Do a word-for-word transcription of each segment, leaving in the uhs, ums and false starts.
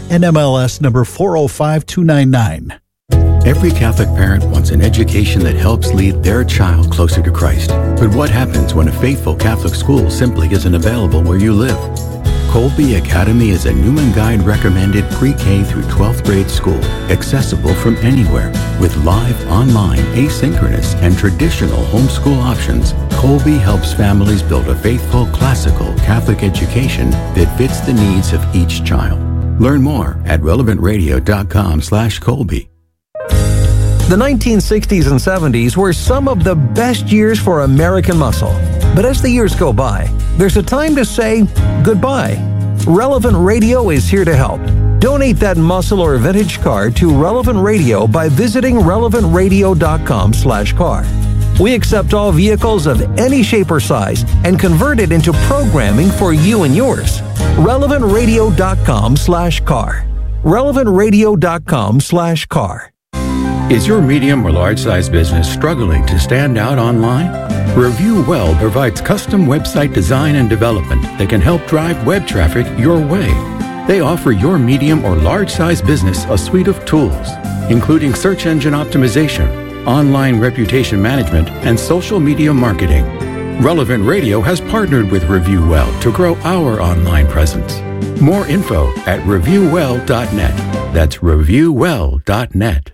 N M L S number four oh five two nine nine. Every Catholic parent wants an education that helps lead their child closer to Christ. But what happens when a faithful Catholic school simply isn't available where you live? Colby Academy is a Newman Guide recommended pre-K through twelfth grade school, accessible from anywhere. With live, online, asynchronous, and traditional homeschool options, Colby helps families build a faithful, classical Catholic education that fits the needs of each child. Learn more at relevant radio dot com slash Colby. The nineteen sixties and seventies were some of the best years for American muscle. But as the years go by, there's a time to say goodbye. Relevant Radio is here to help. Donate that muscle or vintage car to Relevant Radio by visiting relevant radio dot com slash car. We accept all vehicles of any shape or size and convert it into programming for you and yours. relevant radio dot com slash car. relevant radio dot com slash car. Is your medium or large size business struggling to stand out online? Review Well provides custom website design and development that can help drive web traffic your way. They offer your medium or large size business a suite of tools, including search engine optimization, online reputation management, and social media marketing. Relevant Radio has partnered with Review Well to grow our online presence. More info at review well dot net. That's review well dot net.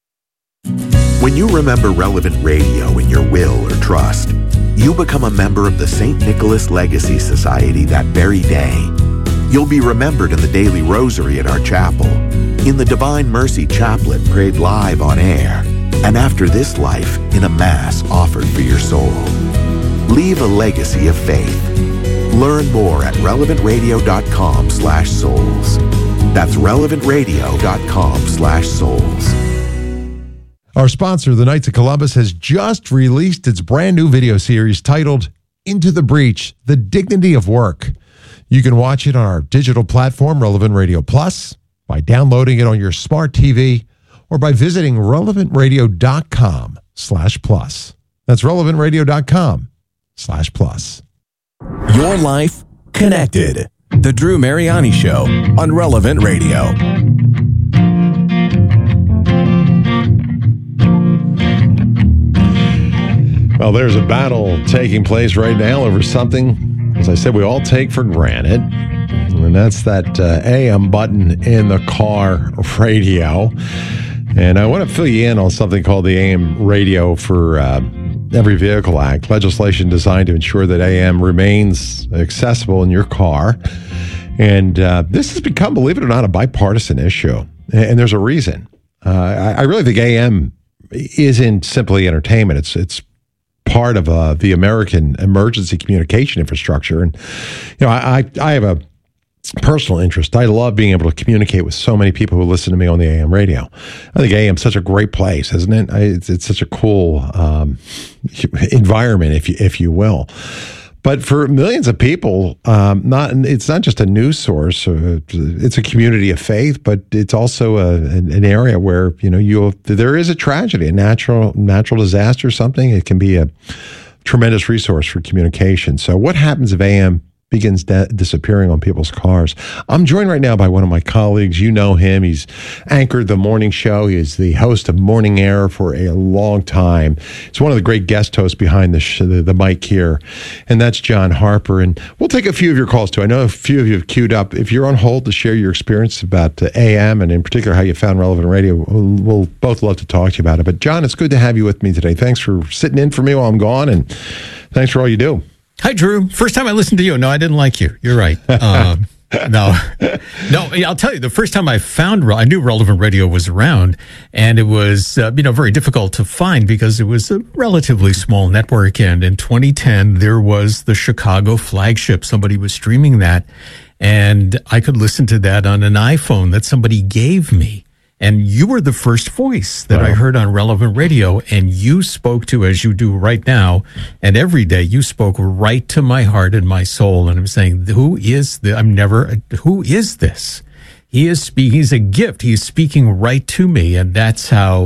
When you remember Relevant Radio in your will or trust, you become a member of the Saint Nicholas Legacy Society that very day. You'll be remembered in the daily rosary at our chapel, in the Divine Mercy Chaplet prayed live on air, and after this life, in a Mass offered for your soul. Leave a legacy of faith. Learn more at relevant radio dot com slash souls. That's relevant radio dot com slash souls. Our sponsor, the Knights of Columbus, has just released its brand new video series titled Into the Breach, The Dignity of Work. You can watch it on our digital platform, Relevant Radio Plus, by downloading it on your smart T V, or by visiting relevant radio dot com slash plus. That's relevant radio dot com slash plus. Your life connected. The Drew Mariani Show on Relevant Radio. Well, there's a battle taking place right now over something, as I said, we all take for granted, and that's that uh, A M button in the car radio. And I want to fill you in on something called the A M Radio for uh, Every Vehicle Act, legislation designed to ensure that A M remains accessible in your car. And uh, this has become, believe it or not, a bipartisan issue. And there's a reason. Uh, I, I really think A M isn't simply entertainment. It's it's part of uh, the American emergency communication infrastructure. And, you know, I, I have a personal interest. I love being able to communicate with so many people who listen to me on the A M radio. I think A M is such a great place, isn't it? I, it's, it's such a cool um, environment, if you, if you will. But for millions of people, um, not it's not just a news source. Uh, it's a community of faith, but it's also a, an, an area where you know you there is a tragedy, a natural natural disaster, something. It can be a tremendous resource for communication. So, what happens if A M begins de- disappearing on people's cars? I'm joined right now by one of my colleagues. You know him. He's anchored the morning show. He is the host of Morning Air for a long time. He's one of the great guest hosts behind the, sh- the, the mic here, and that's John Harper. And we'll take a few of your calls, too. I know a few of you have queued up. If you're on hold to share your experience about uh, A M, and in particular how you found Relevant Radio, we'll, we'll both love to talk to you about it. But, John, it's good to have you with me today. Thanks for sitting in for me while I'm gone, and thanks for all you do. Hi, Drew. First time I listened to you. No, I didn't like you. You're right. Um, no, no. I'll tell you. The first time I found, I knew Relevant Radio was around, and it was, uh, you know, very difficult to find because it was a relatively small network. And in twenty ten, there was the Chicago flagship. Somebody was streaming that, and I could listen to that on an iPhone that somebody gave me. And you were the first voice that wow. I heard on Relevant Radio, and you spoke to, as you do right now, and every day you spoke right to my heart and my soul. And I'm saying, who is this? I'm never, who is this? He is speaking, he's a gift. He's speaking right to me. And that's how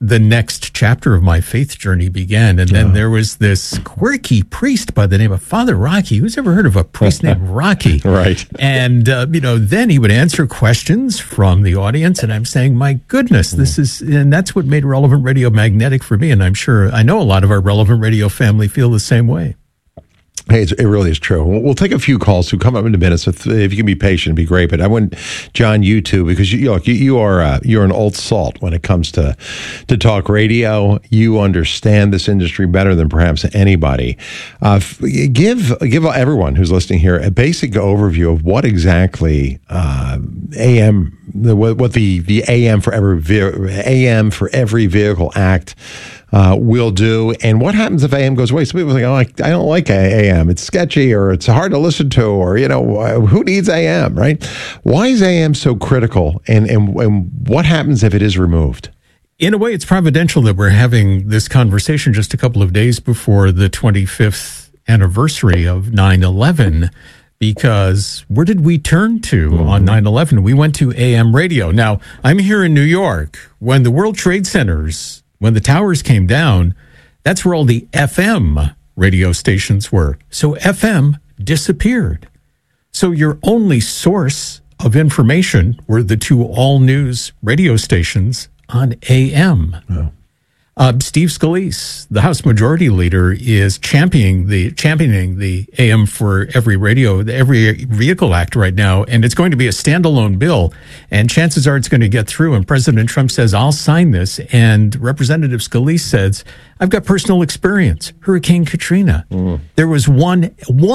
the next chapter of my faith journey began. And then there was this quirky priest by the name of Father Rocky. Who's ever heard of a priest named Rocky? Right. And, uh, you know, then he would answer questions from the audience. And I'm saying, my goodness, this is, and that's what made Relevant Radio magnetic for me. And I'm sure, I know a lot of our Relevant Radio family feel the same way. Hey, it's, it really is true. We'll, we'll take a few calls to come up in a minute. So if, if you can be patient, it'd be great. But I want John, you too, because you you, you, you are uh, you're an old salt when it comes to to talk radio. You understand this industry better than perhaps anybody. Uh, f- give give everyone who's listening here a basic overview of what exactly uh, A M the, what the the A M for every A M for every vehicle act Uh, will do, and what happens if A M goes away? Some people think, oh, I, I don't like A M. It's sketchy, or it's hard to listen to, or, you know, who needs A M, right? Why is A M so critical, and, and, and what happens if it is removed? In a way, it's providential that we're having this conversation just a couple of days before the twenty-fifth anniversary of nine eleven, because where did we turn to mm-hmm. on nine eleven? We went to A M radio. Now, I'm here in New York. When the World Trade Centers When the towers came down, that's where all the F M radio stations were. So F M disappeared. So your only source of information were the two all-news radio stations on A M. Oh. Uh, Steve Scalise, the House Majority Leader, is championing the championing the A M for every radio, every vehicle act right now, and it's going to be a standalone bill. And chances are it's going to get through. And President Trump says, "I'll sign this." And Representative Scalise says, "I've got personal experience. Hurricane Katrina. Mm. There was one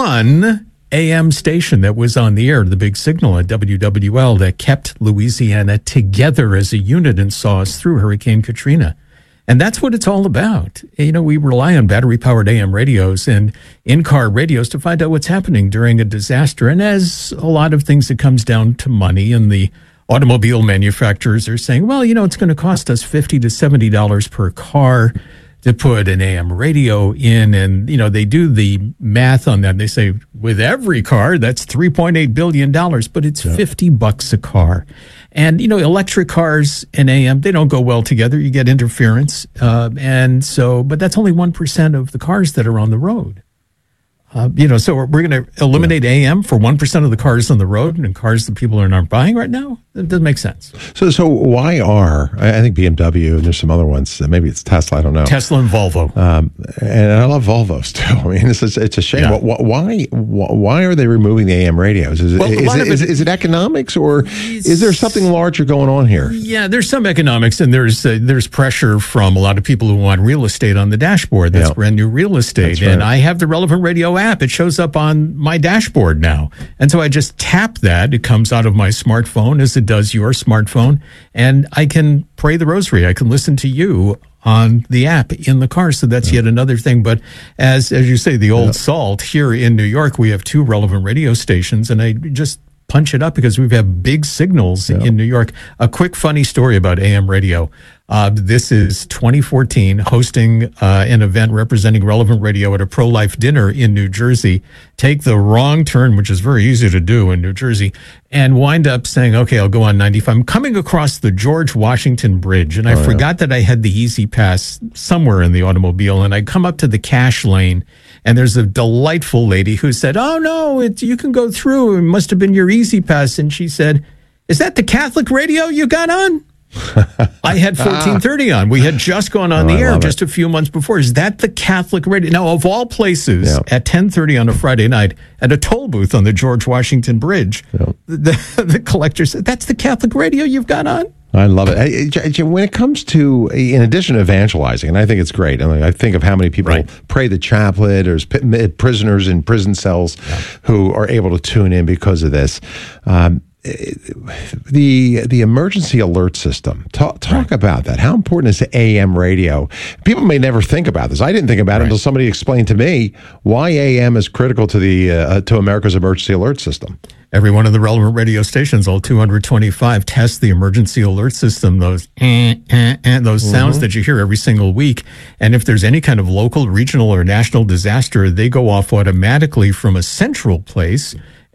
one A M station that was on the air, the big signal at W W L, that kept Louisiana together as a unit and saw us through Hurricane Katrina." And that's what it's all about. You know, we rely on battery-powered A M radios and in-car radios to find out what's happening during a disaster. And as a lot of things, it comes down to money. And the automobile manufacturers are saying, well, you know, it's going to cost us fifty to seventy dollars per car to put an A M radio in. And, you know, they do the math on that. They say, with every car, that's three point eight billion dollars, but it's yeah. fifty bucks a car. And, you know, electric cars and A M, they don't go well together. You get interference. Uh, and so, but that's only one percent of the cars that are on the road. Uh, you know, so we're, we're going to eliminate yeah. A M for one percent of the cars on the road and cars that people are not buying right now? It doesn't make sense. So so why are, I think B M W, and there's some other ones, maybe it's Tesla, I don't know. Tesla and Volvo. Um, and I love Volvos too. I mean, it's, it's a shame. Yeah. Why why are they removing the A M radios? Is it, well, is, it, is, it, is it economics, or is there something larger going on here? Yeah, there's some economics, and there's uh, there's pressure from a lot of people who want real estate on the dashboard. That's yeah. brand new real estate. Right. And I have the Relevant Radio app. It shows up on my dashboard now. And so I just tap that. It comes out of my smartphone as it does your smartphone. And I can pray the rosary. I can listen to you on the app in the car. So that's yeah. yet another thing. But as as you say, the old yeah. salt, here in New York, we have two Relevant radio stations. And I just punch it up because we've had big signals yeah. in New York. A quick funny story about A M radio. Uh, this is twenty fourteen, hosting uh, an event representing Relevant Radio at a pro-life dinner in New Jersey. Take the wrong turn, which is very easy to do in New Jersey, and wind up saying, okay, I'll go on ninety-five. I'm coming across the George Washington Bridge, and I oh, forgot yeah. that I had the Easy Pass somewhere in the automobile, and I come up to the cash lane, and there's a delightful lady who said, oh, no, it, you can go through. It must have been your Easy Pass. And she said, is that the Catholic radio you got on? I had fourteen thirty on. We had just gone on oh, the air just it. a few months before. Is that the Catholic radio? Now, of all places, yeah. at ten thirty on a Friday night, at a toll booth on the George Washington Bridge, yeah. the, the collector said, that's the Catholic radio you've got on? I love it. When it comes to, in addition to evangelizing, and I think it's great, and I think of how many people right. pray the chaplet, there's prisoners in prison cells yeah. who are able to tune in because of this. Um, the the emergency alert system. Talk, talk right. about that. How important is A M radio? People may never think about this. I didn't think about right. it until somebody explained to me why A M is critical to the uh, to America's emergency alert system. Every one of the Relevant radio stations, all two hundred twenty-five, test the emergency alert system, those eh, eh, eh, those sounds mm-hmm. that you hear every single week. And if there's any kind of local, regional, or national disaster, they go off automatically from a central place.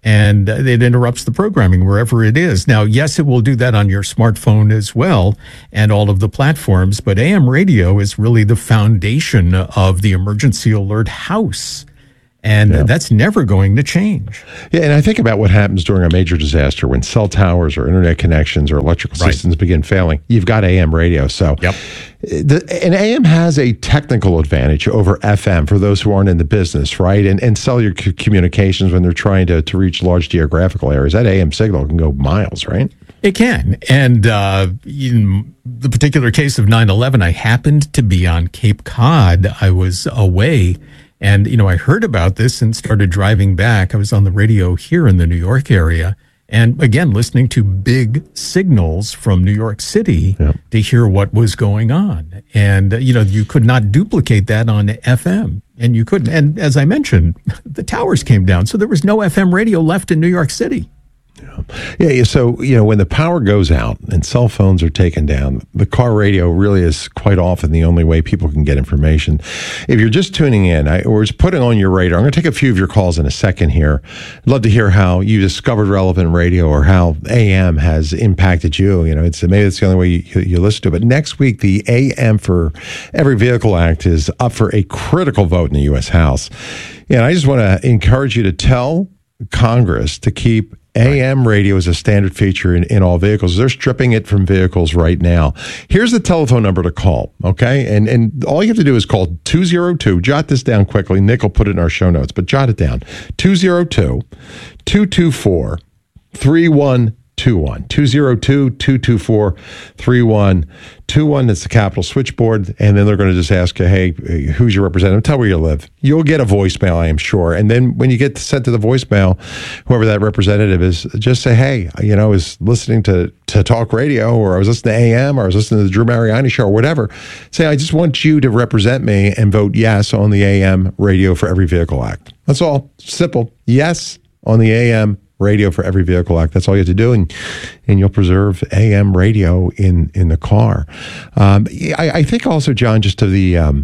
and it interrupts the programming wherever it is. Now, yes, it will do that on your smartphone as well and all of the platforms, but A M radio is really the foundation of the emergency alert house. And yeah. that's never going to change. Yeah, and I think about what happens during a major disaster when cell towers or internet connections or electrical right. systems begin failing. You've got A M radio. So, yep. the, and A M has a technical advantage over F M for those who aren't in the business, right? And, and cellular c- communications when they're trying to, to reach large geographical areas. That A M signal can go miles, right? It can. And uh, in the particular case of nine eleven, I happened to be on Cape Cod. I was away. And, you know, I heard about this and started driving back. I was on the radio here in the New York area. And again, listening to big signals from New York City yep. to hear what was going on. And, uh, you know, you could not duplicate that on F M. And you couldn't. And as I mentioned, the towers came down. So there was no F M radio left in New York City. Yeah. yeah, so, you know, when the power goes out and cell phones are taken down, the car radio really is quite often the only way people can get information. If you're just tuning in, I, or just putting on your radar, I'm going to take a few of your calls in a second here. I'd love to hear how you discovered relevant radio or how A M has impacted you. You know, it's maybe it's the only way you, you listen to it. But next week, the A M for Every Vehicle Act is up for a critical vote in the U S House. And I just want to encourage you to tell Congress to keep A M radio is a standard feature in, in all vehicles. They're stripping it from vehicles right now. Here's the telephone number to call, okay? And and all you have to do is call two oh two, jot this down quickly. Nick will put it in our show notes, but jot it down. two oh two, two two four, three one two one. two oh two, two two four, three one two one. That's the Capitol switchboard. And then they're going to just ask you, hey, who's your representative? Tell where you live. You'll get a voicemail, I am sure. And then when you get sent to the voicemail, whoever that representative is, just say, hey, you know, I was listening to, to talk radio, or I was listening to A M, or I was listening to the Drew Mariani show, or whatever. Say, I just want you to represent me and vote yes on the A M Radio for Every Vehicle Act. That's all. Simple. Yes on the A M Radio for Every Vehicle Act. That's all you have to do, and and you'll preserve A M radio in in the car. Um, I, I think also, John, just to the um,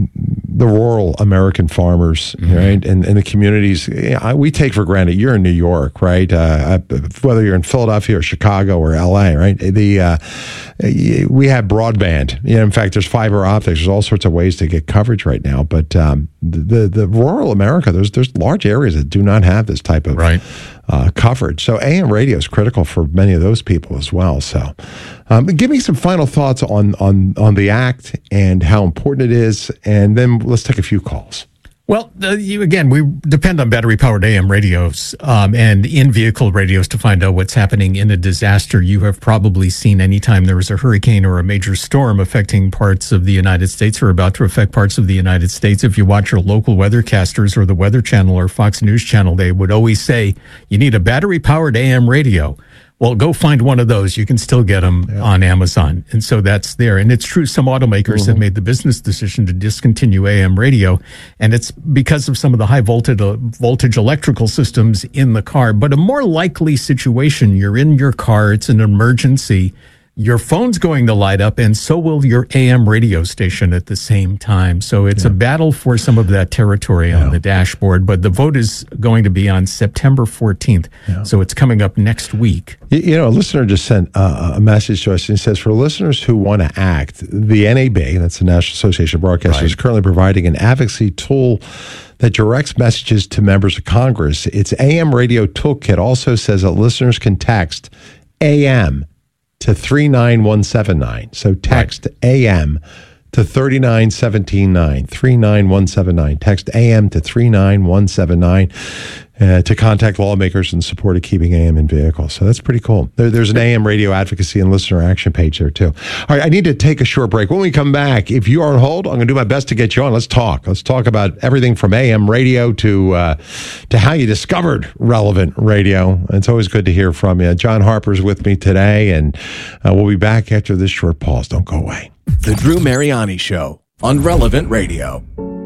the rural American farmers, mm-hmm. right, and, and the communities, you know, we take for granted. You're in New York, right? Uh, whether you're in Philadelphia or Chicago or L A, right? The uh, we have broadband. You know, in fact, there's fiber optics. There's all sorts of ways to get coverage right now. But um, the the rural America, there's there's large areas that do not have this type of right. Uh, coverage. So A M radio is critical for many of those people as well. So um, give me some final thoughts on, on, on the act and how important it is, and then let's take a few calls. Well, uh, you, again, we depend on battery-powered A M radios um, and in-vehicle radios to find out what's happening in a disaster. You have probably seen anytime there is a hurricane or a major storm affecting parts of the United States or about to affect parts of the United States. If you watch your local weathercasters or the Weather Channel or Fox News Channel, they would always say, you need a battery-powered A M radio. Well, go find one of those. You can still get them yeah. on Amazon. And so that's there. And it's true, some automakers mm-hmm. have made the business decision to discontinue A M radio. And it's because of some of the high voltage, uh, voltage electrical systems in the car. But a more likely situation, you're in your car, it's an emergency. Your phone's going to light up, and so will your A M radio station at the same time. So it's yeah. a battle for some of that territory yeah. on the dashboard. But the vote is going to be on September fourteenth. Yeah. So it's coming up next week. You, you know, a listener just sent uh, a message to us and says, for listeners who want to act, the N A B, that's the National Association of Broadcasters, right. is currently providing an advocacy tool that directs messages to members of Congress. Its A M radio toolkit also says that listeners can text A M to three nine one seven nine. So text right. A M to three nine one seven nine, three nine one seven nine. Text A M to three nine one seven nine uh, to contact lawmakers in support of keeping A M in vehicles. So that's pretty cool. There, there's an A M radio advocacy and listener action page there too. All right, I need to take a short break. When we come back, if you are on hold, I'm going to do my best to get you on. Let's talk. Let's talk about everything from A M radio to uh, to how you discovered relevant radio. It's always good to hear from you. John Harper's with me today, and uh, we'll be back after this short pause. Don't go away. The Drew Mariani Show on Relevant Radio.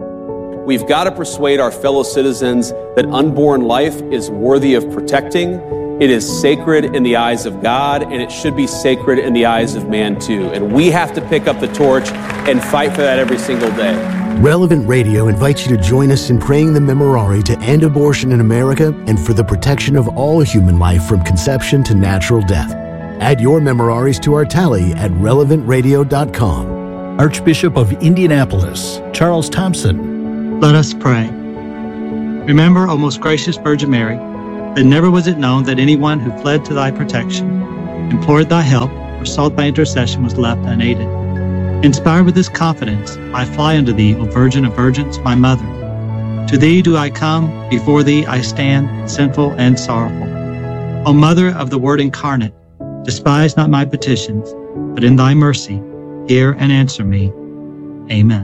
We've got to persuade our fellow citizens that unborn life is worthy of protecting. It is sacred in the eyes of God, and it should be sacred in the eyes of man too. And we have to pick up the torch and fight for that every single day. Relevant Radio invites you to join us in praying the Memorare to end abortion in America and for the protection of all human life from conception to natural death. Add your Memoraries to our tally at relevant radio dot com. Archbishop of Indianapolis, Charles Thompson. Let us pray. Remember, O most gracious Virgin Mary, that never was it known that anyone who fled to thy protection, implored thy help, or sought thy intercession was left unaided. Inspired with this confidence, I fly unto thee, O Virgin of Virgins, my Mother. To thee do I come, before thee I stand, sinful and sorrowful. O Mother of the Word incarnate, despise not my petitions, but in thy mercy, hear and answer me. Amen.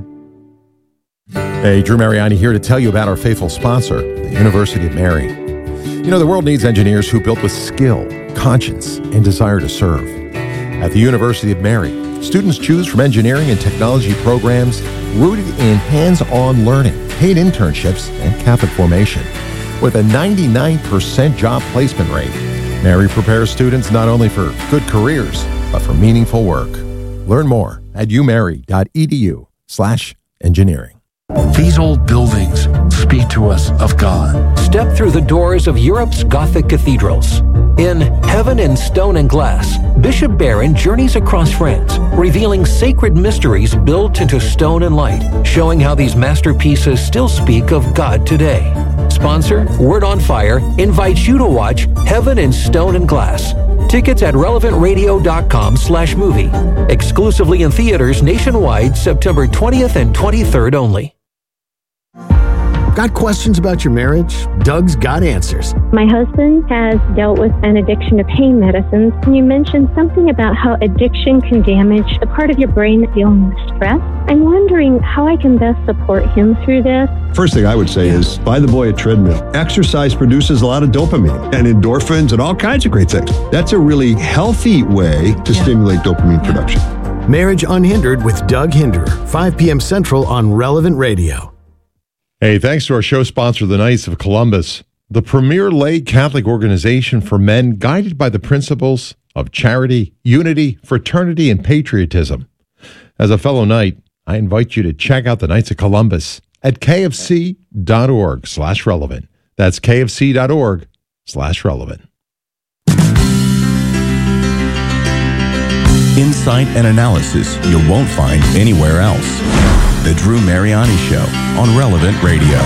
Hey, Drew Mariani here to tell you about our faithful sponsor, the University of Mary. You know, the world needs engineers who build with skill, conscience, and desire to serve. At the University of Mary, students choose from engineering and technology programs rooted in hands-on learning, paid internships, and Catholic formation. With a ninety-nine percent job placement rate, Mary prepares students not only for good careers, but for meaningful work. Learn more at umary.edu slash engineering. These old buildings speak to us of God. Step through the doors of Europe's Gothic cathedrals. In Heaven in Stone and Glass, Bishop Barron journeys across France, revealing sacred mysteries built into stone and light, showing how these masterpieces still speak of God today. Sponsor, Word on Fire, invites you to watch Heaven in Stone and Glass. Tickets at relevant radio dot com slash movie. Exclusively in theaters nationwide September twentieth and twenty-third only. Got questions about your marriage? Doug's got answers. My husband has dealt with an addiction to pain medicines. You mentioned something about how addiction can damage the part of your brain that's dealing with stress. I'm wondering how I can best support him through this. First thing I would say is buy the boy a treadmill. Exercise produces a lot of dopamine and endorphins and all kinds of great things. That's a really healthy way to yeah. stimulate dopamine yeah. production. Marriage Unhindered with Doug Hinder, five p.m. Central on Relevant Radio. Hey, thanks to our show sponsor, the Knights of Columbus, the premier lay Catholic organization for men guided by the principles of charity, unity, fraternity, and patriotism. As a fellow Knight, I invite you to check out the Knights of Columbus at kfc.org slash relevant. That's kfc.org slash relevant. Insight and analysis you won't find anywhere else. The Drew Mariani Show on Relevant Radio.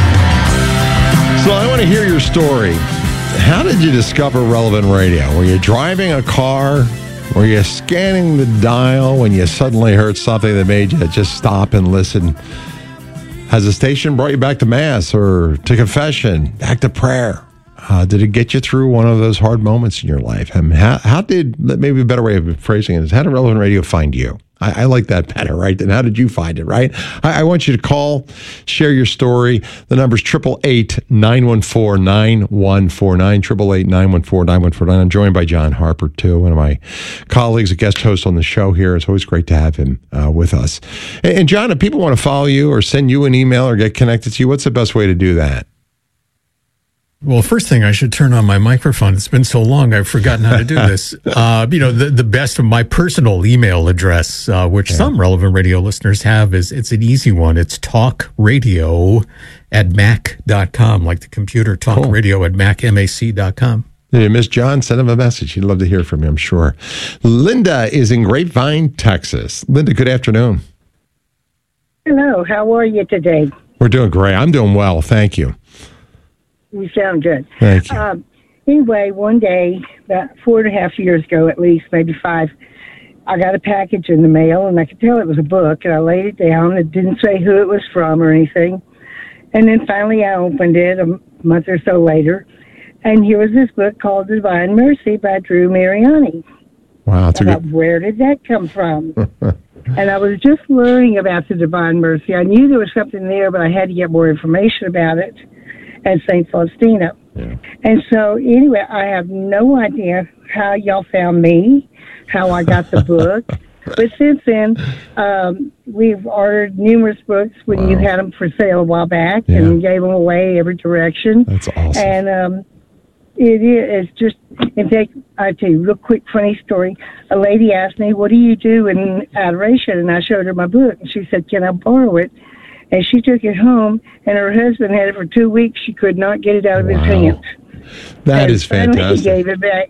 So I want to hear your story. How did you discover Relevant Radio? Were you driving a car? Were you scanning the dial when you suddenly heard something that made you just stop and listen? Has the station brought you back to Mass or to confession, back to prayer? Uh, did it get you through one of those hard moments in your life? I mean, how, how did, maybe a better way of phrasing it is, how did Relevant Radio find you? I, I like that better, right? Then how did you find it, right? I, I want you to call, share your story. The number's eight eight eight, nine one four, nine one four nine, eight eight eight, nine one four, nine one four nine. I'm joined by John Harper, too, one of my colleagues, a guest host on the show here. It's always great to have him uh, with us. And, and John, if people want to follow you or send you an email or get connected to you, what's the best way to do that? Well, first thing, I should turn on my microphone. It's been so long, I've forgotten how to do this. Uh, you know, the, the best of my personal email address, uh, which yeah. some Relevant Radio listeners have, is it's an easy one. It's talkradio at mac dot com, like the computer, talkradio cool. at mac, M A C dot com. Did you miss John? Send him a message. He'd love to hear from you, I'm sure. Linda is in Grapevine, Texas. Linda, good afternoon. Hello, how are you today? We're doing great. I'm doing well, thank you. You sound good. Thank you. Um, anyway, one day, about four and a half years ago at least, maybe five, I got a package in the mail, and I could tell it was a book, and I laid it down. It didn't say who it was from or anything. And then finally I opened it a month or so later, and here was this book called Divine Mercy by Drew Mariani. Wow, that's a good... Thought, where did that come from? And I was just learning about the Divine Mercy. I knew there was something there, but I had to get more information about it. And Saint Faustina. Yeah. And so, anyway, I have no idea how y'all found me, how I got the book. But since then, um, we've ordered numerous books when wow. you had them for sale a while back yeah. and gave them away every direction. That's awesome. And um, it is just, in fact, I'll tell you a real quick funny story. A lady asked me, what do you do in adoration? And I showed her my book. And she said, can I borrow it? And she took it home, and her husband had it for two weeks. She could not get it out of Wow. his hands. That and is finally fantastic. He gave it back.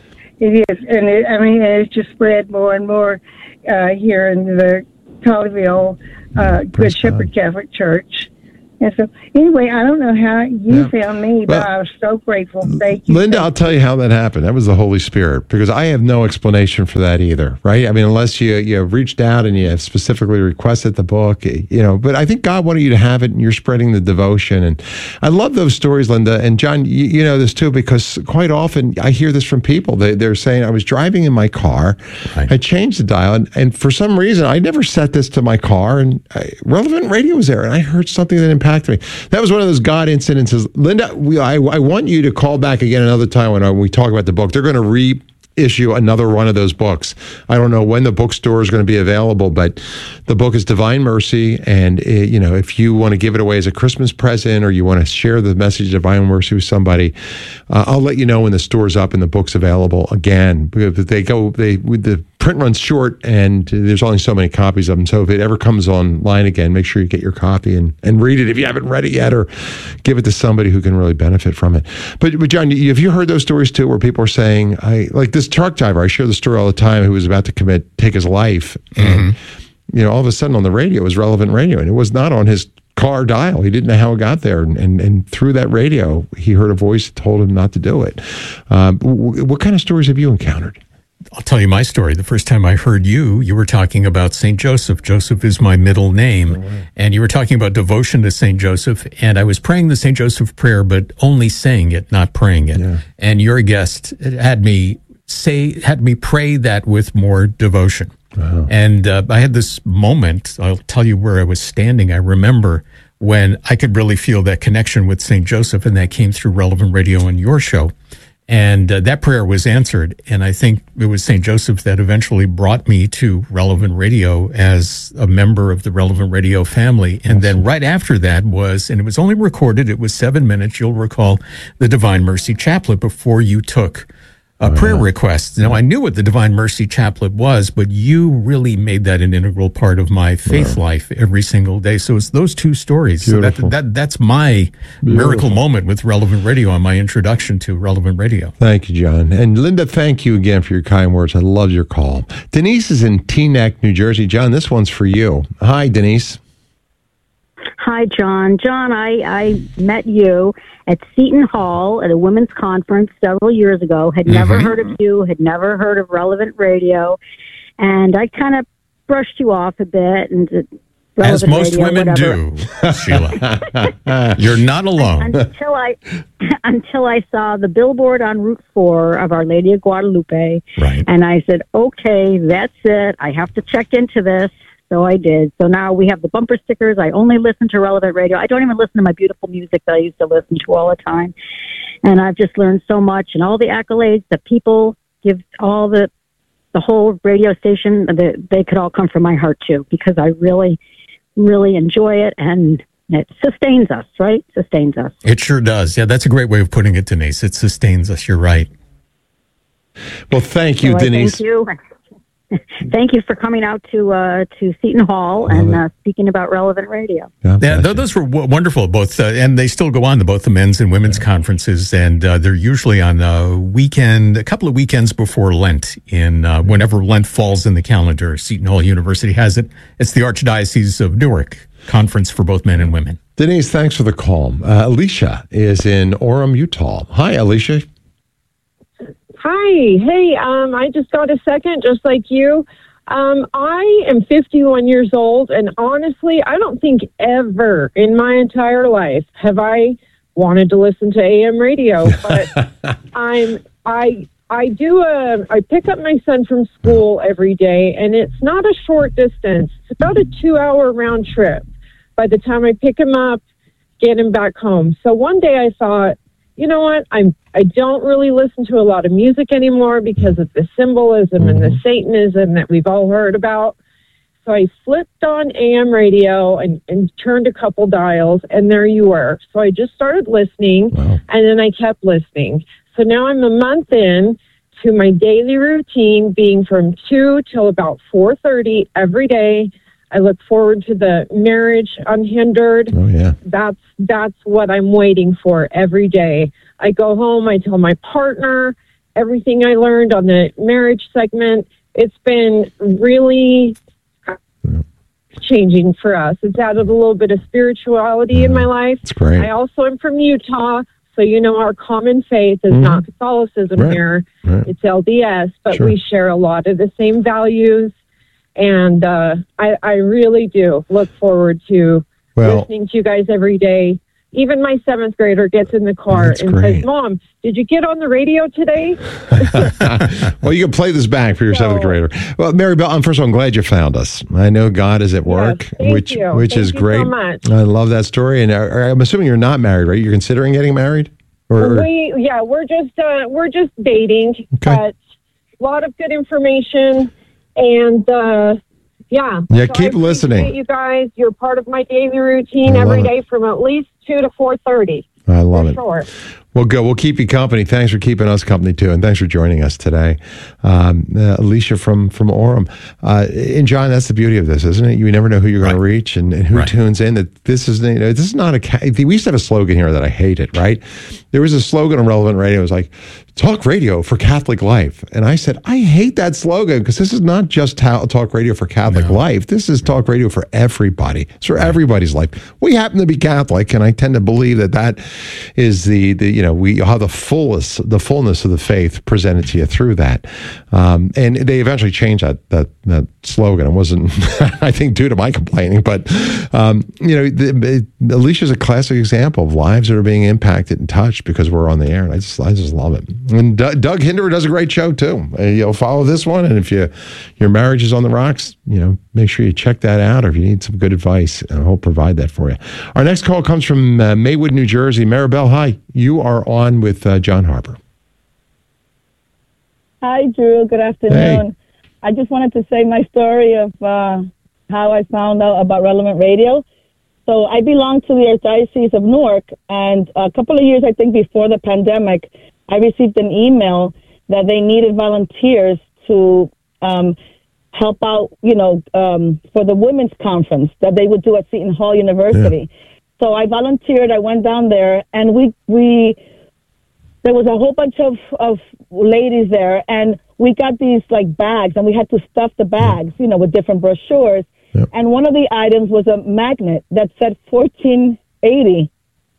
It is, and it, I mean, it's just spread more and more uh, here in the Colleyville uh, Good Shepherd Catholic Church. And so, anyway, I don't know how you Yeah. found me, but Well, I was so grateful. Thank you. Linda, I'll tell you how that happened. That was the Holy Spirit, because I have no explanation for that either, right? I mean, unless you you have reached out and you have specifically requested the book, you know. But I think God wanted you to have it, and you're spreading the devotion. And I love those stories, Linda. And John, you, you know this too, because quite often I hear this from people. They, they're saying, I was driving in my car, Right. I changed the dial, and, and for some reason, I never set this to my car, and I, Relevant Radio was there, and I heard something that impacted me. That was one of those God incidences. Linda, we, I, I want you to call back again another time when, I, when we talk about the book. They're going to reissue another one of those books. I don't know when the bookstore is going to be available, but the book is Divine Mercy. And, it, you know, if you want to give it away as a Christmas present, or you want to share the message of Divine Mercy with somebody, uh, I'll let you know when the store's up and the book's available again. Because they go, they with the print runs short, and there's only so many copies of them. So if it ever comes online again, make sure you get your copy and, and read it if you haven't read it yet, or give it to somebody who can really benefit from it. But, but John, have you heard those stories too, where people are saying, I like this truck driver, I share the story all the time, who was about to commit, take his life. And, you know, all of a sudden on the radio, it was Relevant Radio, and it was not on his car dial. He didn't know how it got there. And, and, and through that radio, he heard a voice that told him not to do it. Um, w- what kind of stories have you encountered? I'll tell you my story. The first time I heard you, you were talking about Saint Joseph. Joseph is my middle name. And you were talking about devotion to Saint Joseph. And I was praying the Saint Joseph prayer, but only saying it, not praying it. Yeah. And your guest had me say, had me pray that with more devotion. Wow. And uh, I had this moment, I'll tell you where I was standing. I remember when I could really feel that connection with Saint Joseph, and that came through Relevant Radio and your show. And uh, that prayer was answered. And I think it was Saint Joseph that eventually brought me to Relevant Radio as a member of the Relevant Radio family. And then right after that was, and it was only recorded, it was seven minutes, you'll recall, the Divine Mercy Chaplet before you took a prayer request. Now, I knew what the Divine Mercy Chaplet was, but you really made that an integral part of my faith wow. life every single day. So it's those two stories. So that, that that's my Beautiful. miracle moment with Relevant Radio and my introduction to Relevant Radio. Thank you, John. And Linda, thank you again for your kind words. I love your call. Denise is in Teaneck, New Jersey. John, this one's for you. Hi, Denise. Hi, John. John, I, I met you at Seton Hall at a women's conference several years ago, had never mm-hmm. heard of you, had never heard of Relevant Radio, and I kind of brushed you off a bit. And As most radio, women whatever. do, Sheila. You're not alone. Until I, until I saw the billboard on Route four of Our Lady of Guadalupe, right. and I said, okay, that's it. I have to check into this. So I did. So now we have the bumper stickers. I only listen to Relevant Radio. I don't even listen to my beautiful music that I used to listen to all the time. And I've just learned so much, and all the accolades that people give, all the the whole radio station, the, they could all come from my heart too, because I really, really enjoy it, and it sustains us, right? Sustains us. It sure does. Yeah, that's a great way of putting it, Denise. It sustains us. You're right. Well, thank you, so Denise. Thank you. Thank you for coming out to uh, to Seton Hall and uh, speaking about Relevant Radio. Yeah, th- those were w- wonderful, both, uh, and they still go on to both the men's and women's yeah. conferences, and uh, they're usually on a weekend, a couple of weekends before Lent, in uh, whenever Lent falls in the calendar. Seton Hall University has it. It's the Archdiocese of Newark conference for both men and women. Denise, thanks for the call. Uh, Alicia is in Orem, Utah. Hi, Alicia. Hi. Hey, um, I just got a second, just like you. Um, I am fifty-one years old, and honestly, I don't think ever in my entire life have I wanted to listen to A M radio. But I'm I I do a I pick up my son from school every day, and it's not a short distance. It's about a two-hour round trip by the time I pick him up, get him back home. So one day I thought, you know what, I'm I don't really listen to a lot of music anymore because of the symbolism mm-hmm. and the Satanism that we've all heard about. So I flipped on A M radio and, and turned a couple dials, and there you were. So I just started listening, wow. and then I kept listening. So now I'm a month in to my daily routine being from two till about four thirty every day. I look forward to the marriage unhindered. Oh, yeah. That's that's what I'm waiting for every day. I go home, I tell my partner everything I learned on the marriage segment. It's been really changing for us. It's added a little bit of spirituality yeah, in my life. That's great. I also am from Utah, so you know our common faith is mm-hmm. not Catholicism right. here. Right. It's L D S, but sure. we share a lot of the same values. And uh, I, I really do look forward to well, listening to you guys every day. Even my seventh grader gets in the car and great. says, Mom, did you get on the radio today? Well, you can play this back for your so, seventh grader. Well, Mary Bell, I'm, first of all, I'm glad you found us. I know God is at work, yes, thank which you. which thank is you great. So much. I love that story. And are, I'm assuming you're not married, right? You're considering getting married? Or, we, yeah, we're just uh, we're just dating, okay. but a lot of good information. And, uh, yeah. Yeah, so keep I listening. You guys, you're part of my daily routine every day from at least two to four thirty. I love for it. Sure. Well, good. We'll keep you company. Thanks for keeping us company, too. And thanks for joining us today. Um, uh, Alicia from, from Orem. Uh, and John, that's the beauty of this, isn't it? You never know who you're right. going to reach and, and who right. tunes in. That this is, you know, this is not a, we used to have a slogan here that I hated, right? There was a slogan on Relevant Radio. It was like, talk radio for Catholic life. And I said, I hate that slogan because this is not just ta- talk radio for Catholic no. life. This is talk radio for everybody. It's for right. everybody's life. We happen to be Catholic, and I tend to believe that that is the, the you know, we have the fullest, the fullness of the faith presented to you through that. Um, and they eventually changed that, that, that slogan. It wasn't, I think, due to my complaining, but, um, you know, the, Alicia's a classic example of lives that are being impacted and touched because we're on the air. And I just, I just love it. And Doug, Doug Hinderer does a great show too. Uh, you know, follow this one, and if you your marriage is on the rocks, you know, make sure you check that out. Or if you need some good advice, and I'll provide that for you. Our next call comes from uh, Maywood, New Jersey. Maribel, hi. You are on with uh, John Harper. Hi, Drew. Good afternoon. Hey. I just wanted to say my story of uh, how I found out about Relevant Radio. So I belong to the Archdiocese of Newark, and a couple of years, I think, before the pandemic, I received an email that they needed volunteers to um, help out, you know, um, for the women's conference that they would do at Seton Hall University. Yeah. So I volunteered. I went down there, and we we there was a whole bunch of, of ladies there, and we got these like bags, and we had to stuff the bags, you know, with different brochures. Yep. And one of the items was a magnet that said fourteen eighty.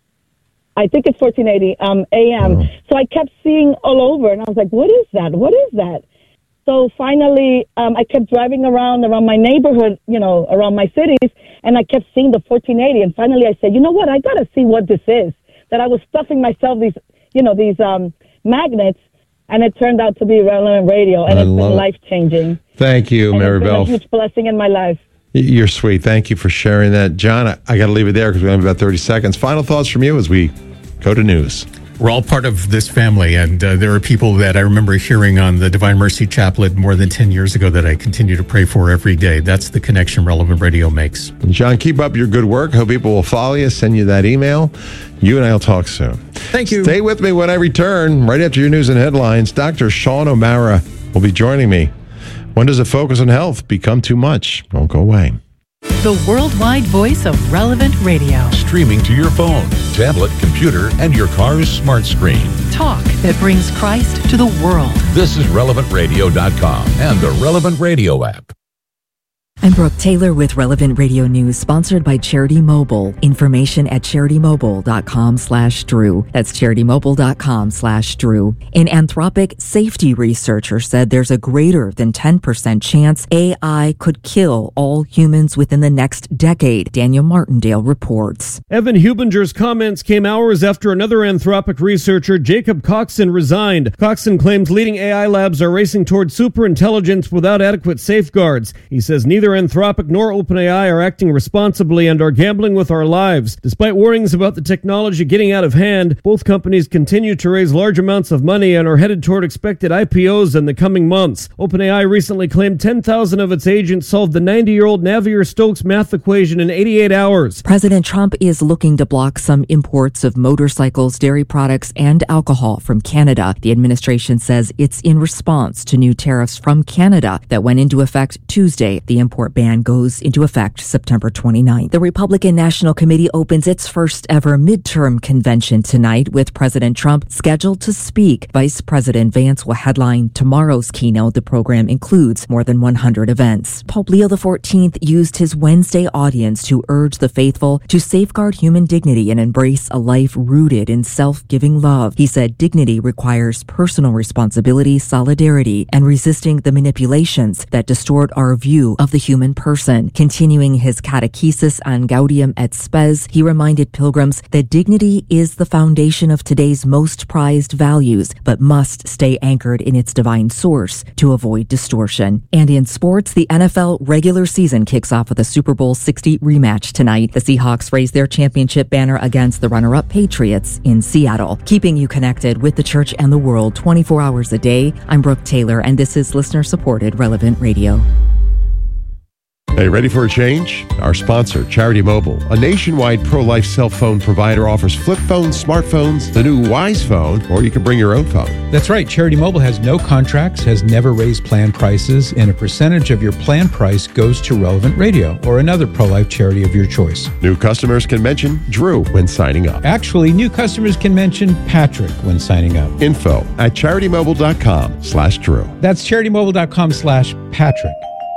I think it's fourteen eighty um, A M. Oh. So I kept seeing all over, and I was like, what is that? What is that? So finally, um, I kept driving around, around my neighborhood, you know, around my cities, and I kept seeing the fourteen eighty. And finally I said, you know what? I got to see what this is. That I was stuffing myself these, you know, these um, magnets, and it turned out to be Relevant Radio, and I it's been life-changing. Thank you, Maribel. It's been a huge blessing in my life. You're sweet. Thank you for sharing that. John, I, I got to leave it there because we have about thirty seconds. Final thoughts from you as we go to news. We're all part of this family, and uh, there are people that I remember hearing on the Divine Mercy Chaplet more than ten years ago that I continue to pray for every day. That's the connection Relevant Radio makes. And John, keep up your good work. Hope people will follow you, send you that email. You and I will talk soon. Thank you. Stay with me when I return. Right after your news and headlines, Doctor Sean O'Mara will be joining me. When does a focus on health become too much? Don't go away. The worldwide voice of Relevant Radio. Streaming to your phone, tablet, computer, and your car's smart screen. Talk that brings Christ to the world. This is relevant radio dot com and the Relevant Radio app. I'm Brooke Taylor with Relevant Radio News, sponsored by Charity Mobile. Information at CharityMobile.com slash Drew. That's CharityMobile.com slash Drew. An Anthropic safety researcher said there's a greater than ten percent chance A I could kill all humans within the next decade. Daniel Martindale reports. Evan Hubinger's comments came hours after another Anthropic researcher, Jacob Coxon, resigned. Coxon claims leading A I labs are racing toward superintelligence without adequate safeguards. He says neither Anthropic nor OpenAI are acting responsibly and are gambling with our lives. Despite warnings about the technology getting out of hand, both companies continue to raise large amounts of money and are headed toward expected I P Os in the coming months. OpenAI recently claimed ten thousand of its agents solved the ninety-year-old Navier-Stokes math equation in eighty-eight hours. President Trump is looking to block some imports of motorcycles, dairy products, and alcohol from Canada. The administration says it's in response to new tariffs from Canada that went into effect Tuesday. The import export ban goes into effect September twenty-ninth. The Republican National Committee opens its first ever midterm convention tonight with President Trump scheduled to speak. Vice President Vance will headline tomorrow's keynote. The program includes more than one hundred events. Pope Leo the fourteenth used his Wednesday audience to urge the faithful to safeguard human dignity and embrace a life rooted in self-giving love. He said dignity requires personal responsibility, solidarity, and resisting the manipulations that distort our view of the human person. Continuing his catechesis on Gaudium et Spes, he reminded pilgrims that dignity is the foundation of today's most prized values, but must stay anchored in its divine source to avoid distortion. And in sports, the N F L regular season kicks off with a Super Bowl sixty rematch tonight. The Seahawks raise their championship banner against the runner-up Patriots in Seattle. Keeping you connected with the church and the world twenty-four hours a day, I'm Brooke Taylor, and this is listener-supported Relevant Radio. Hey, ready for a change? Our sponsor, Charity Mobile, a nationwide pro-life cell phone provider, offers flip phones, smartphones, the new Wise Phone, or you can bring your own phone. That's right. Charity Mobile has no contracts, has never raised plan prices, and a percentage of your plan price goes to Relevant Radio or another pro-life charity of your choice. New customers can mention Drew when signing up. Actually, new customers can mention Patrick when signing up. Info at charitymobile.com slash Drew. That's charitymobile.com slash Patrick.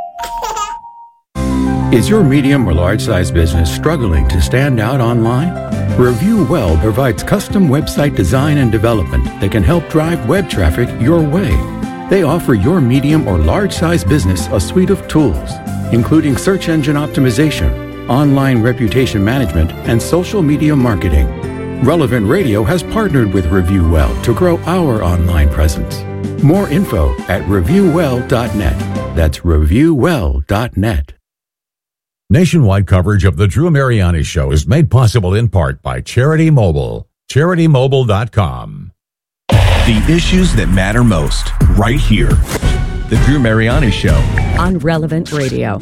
Is your medium or large-size business struggling to stand out online? Review Well provides custom website design and development that can help drive web traffic your way. They offer your medium or large-size business a suite of tools, including search engine optimization, online reputation management, and social media marketing. Relevant Radio has partnered with Review Well to grow our online presence. More info at review well dot net. That's review well dot net. Nationwide coverage of the Drew Mariani Show is made possible in part by Charity Mobile. charity mobile dot com. The issues that matter most, right here. The Drew Mariani Show. On Relevant Radio.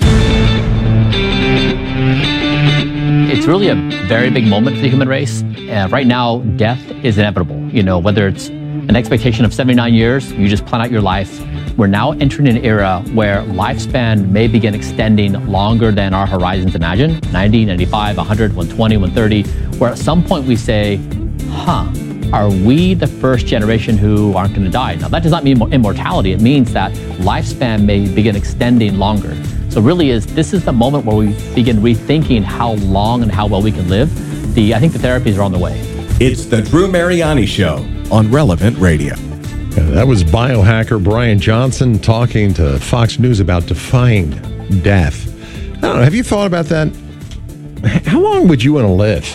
It's really a very big moment for the human race. Uh, right now, death is inevitable. You know, whether it's an expectation of seventy-nine years, you just plan out your life. We're now entering an era where lifespan may begin extending longer than our horizons imagine. ninety, ninety-five, one hundred, one twenty, one thirty, where at some point we say, huh, are we the first generation who aren't going to die? Now, that does not mean immortality. It means that lifespan may begin extending longer. So really is this is the moment where we begin rethinking how long and how well we can live. The I think the therapies are on the way. It's the Drew Mariani Show on Relevant Radio. Yeah, that was biohacker Brian Johnson talking to Fox News about defying death. I don't know. Have you thought about that? How long would you want to live?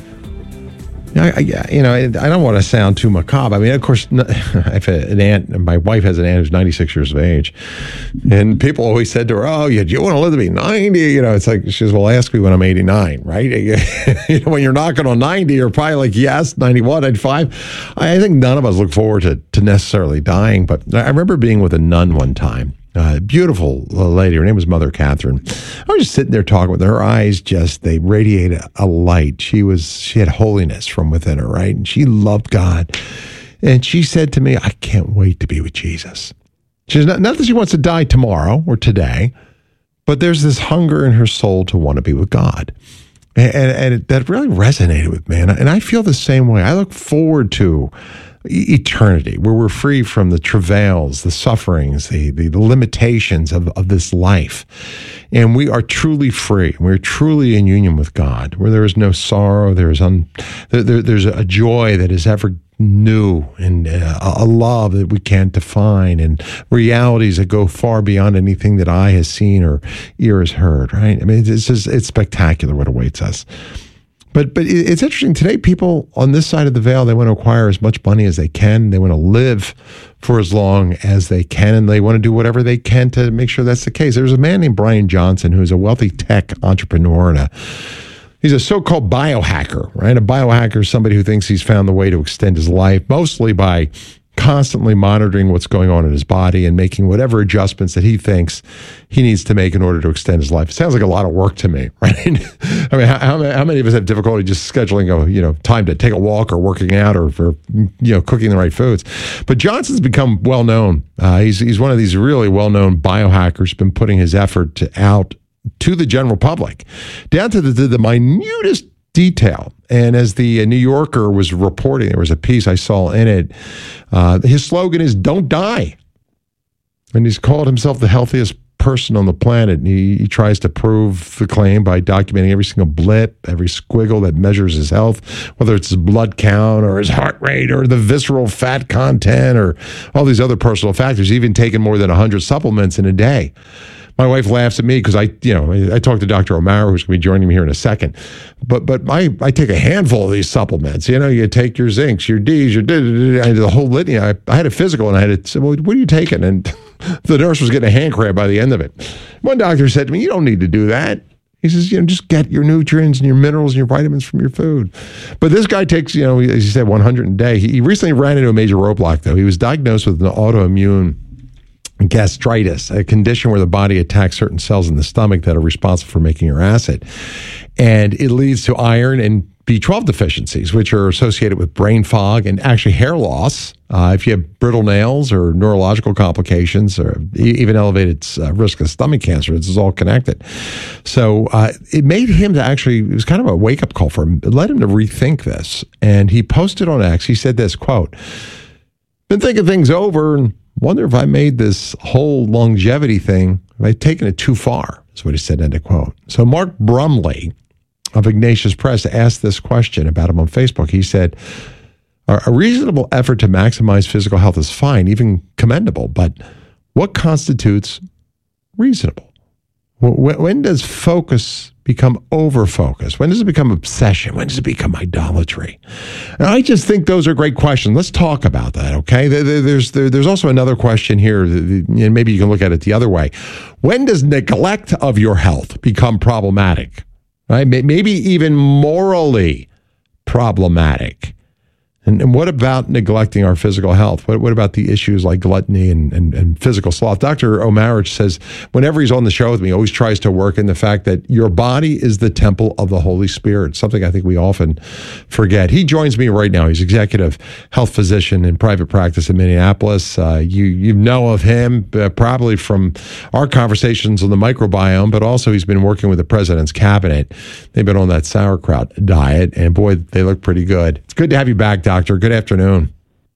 I, I, you know, I don't want to sound too macabre. I mean, of course, I have an aunt, and my wife has an aunt who's ninety-six years of age. And people always said to her, oh, you, you want to live to be ninety? You know, it's like, she says, well, ask me when I'm eighty-nine, right? You know, when you're knocking on ninety, you're probably like, yes, ninety-one, ninety-five. I think none of us look forward to, to necessarily dying. But I remember being with a nun one time. Uh, beautiful lady. Her name was Mother Catherine. I was just sitting there talking with her. Her eyes just, they radiated a light. She was, she had holiness from within her, right? And she loved God. And she said to me, I can't wait to be with Jesus. She says, not, not that she wants to die tomorrow or today, but there's this hunger in her soul to want to be with God. And, and, and it, that really resonated with me. And, and I feel the same way. I look forward to eternity, where we're free from the travails, the sufferings, the, the, the limitations of, of this life. And we are truly free. We're truly in union with God, where there is no sorrow, there is un, there, there, there's a joy that is ever new, and uh, a love that we can't define, and realities that go far beyond anything that eye has seen or ear has heard, right? I mean, it's just, it's spectacular what awaits us. But but it's interesting today, people on this side of the veil, they want to acquire as much money as they can. They want to live for as long as they can, and they want to do whatever they can to make sure that's the case. There's a man named Brian Johnson who's a wealthy tech entrepreneur, and a, he's a so-called biohacker, right? A biohacker is somebody who thinks he's found the way to extend his life, mostly by constantly monitoring what's going on in his body and making whatever adjustments that he thinks he needs to make in order to extend his life. It sounds like a lot of work to me, right? I mean, how, how many of us have difficulty just scheduling a, you know, time to take a walk or working out or for, you know, cooking the right foods? But Johnson's become well known. Uh, he's, he's one of these really well-known biohackers, been putting his effort to, out to the general public, down to the, to the minutest detail. And as the New Yorker was reporting, there was a piece I saw in it. Uh, his slogan is "Don't die," and he's called himself the healthiest person on the planet. And he, he tries to prove the claim by documenting every single blip, every squiggle that measures his health, whether it's his blood count or his heart rate or the visceral fat content or all these other personal factors. He's even taken more than one hundred supplements in a day. My wife laughs at me because I, you know, I, I talked to Doctor O'Mara, who's going to be joining me here in a second. But but I, I take a handful of these supplements. You know, you take your zincs, your D's, your the whole litany. I, I had a physical and I had to say, well, what are you taking? And the nurse was getting a hand cramp by the end of it. One doctor said to me, you don't need to do that. He says, you know, just get your nutrients and your minerals and your vitamins from your food. But this guy takes, you know, as you said, one hundred a day. He, he recently ran into a major roadblock, though. He was diagnosed with an autoimmune gastritis, a condition where the body attacks certain cells in the stomach that are responsible for making your acid. And it leads to iron and B twelve deficiencies, which are associated with brain fog and actually hair loss. Uh, if you have brittle nails or neurological complications or even elevated uh, risk of stomach cancer, this is all connected. So uh, it made him to actually, it was kind of a wake-up call for him. It led him to rethink this. And he posted on X, he said this, quote, "Been thinking things over and wonder if I made this whole longevity thing, have I taken it too far?" That's what he said, end of quote. So Mark Brumley of Ignatius Press asked this question about him on Facebook. He said, a reasonable effort to maximize physical health is fine, even commendable, but what constitutes reasonable? When does focus become over-focus? When does it become obsession? When does it become idolatry? And I just think those are great questions. Let's talk about that, okay? There's there's also another question here, and maybe you can look at it the other way. When does neglect of your health become problematic? Right? Maybe even morally problematic. And, and what about neglecting our physical health? What, what about the issues like gluttony and, and, and physical sloth? Doctor O'Mara says whenever he's on the show with me, he always tries to work in the fact that your body is the temple of the Holy Spirit, something I think we often forget. He joins me right now. He's executive health physician in private practice in Minneapolis. Uh, you, you know of him uh, probably from our conversations on the microbiome, but also he's been working with the president's cabinet. They've been on that sauerkraut diet, and boy, they look pretty good. It's good to have you back, Doctor. Doctor, good afternoon.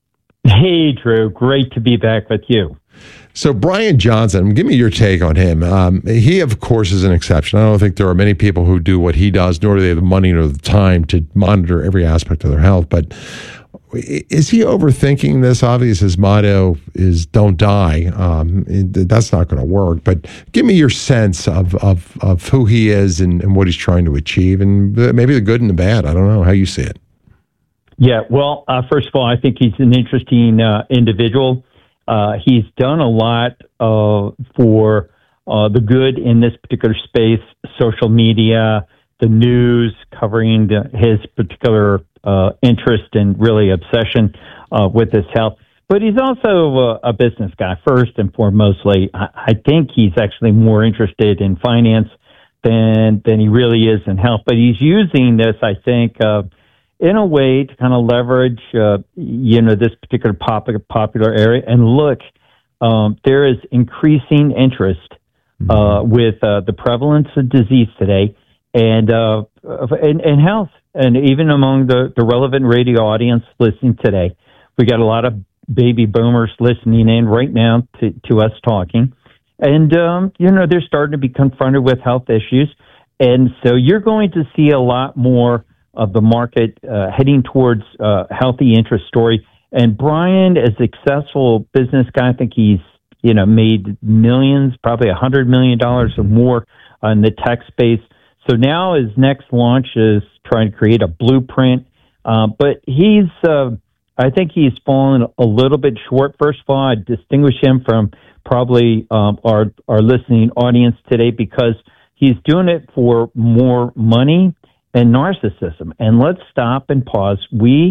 Hey, Drew. Great to be back with you. So Brian Johnson, give me your take on him. Um, he, of course, is an exception. I don't think there are many people who do what he does, nor do they have the money nor the time to monitor every aspect of their health. But is he overthinking this? Obviously, his motto is "Don't die." Um, that's not going to work. But give me your sense of of, of who he is and, and what he's trying to achieve, and maybe the good and the bad. I don't know how you see it. Yeah, well, uh, first of all, I think he's an interesting uh, individual. Uh, he's done a lot uh, for uh, the good in this particular space, social media, the news, covering the, his particular uh, interest and really obsession uh, with his health. But he's also a, a business guy, first and foremostly. I, I think he's actually more interested in finance than, than he really is in health. But he's using this, I think, uh, in a way to kind of leverage, uh, you know, this particular pop- popular area. And look, um, there is increasing interest uh, mm-hmm. with uh, the prevalence of disease today and, uh, and and health. And even among the, the relevant radio audience listening today, we got a lot of baby boomers listening in right now to, to us talking. And, um, you know, they're starting to be confronted with health issues. And so you're going to see a lot more of the market uh, heading towards uh, healthy interest story. And Brian, as a successful business guy, I think he's, you know, made millions, probably a hundred million dollars or more in the tech space. So now his next launch is trying to create a blueprint. Uh, but he's, uh, I think he's fallen a little bit short. First of all, I distinguish him from probably um, our, our listening audience today because he's doing it for more money and narcissism. And let's stop and pause. We